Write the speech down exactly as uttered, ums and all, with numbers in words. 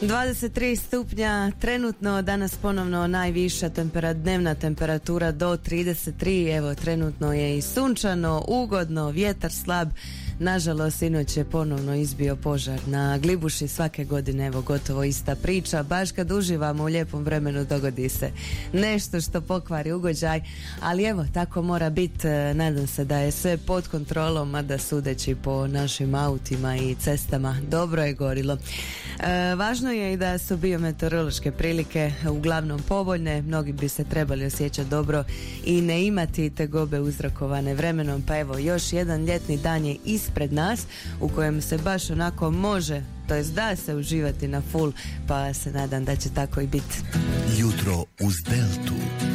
dvadeset tri stupnja trenutno, danas ponovno najviša tempera, dnevna temperatura do trideset tri, evo trenutno je i sunčano, ugodno, vjetar slab. Nažalost, sinoć je ponovno izbio požar na Glibuši, svake godine evo gotovo ista priča, baš kad uživamo u lijepom vremenu dogodi se nešto što pokvari ugođaj, ali evo tako mora biti. Nadam se da je sve pod kontrolom, mada sudeći po našim autima i cestama dobro je gorilo. E, važno je i da su biometeorološke prilike uglavnom povoljne, mnogi bi se trebali osjećati dobro i ne imati tegobe uzrokovane vremenom, pa evo još jedan ljetni dan je ispred nas u kojem se baš onako može, to jest da se uživati na full, pa se nadam da će tako i biti. Jutro uz Deltu.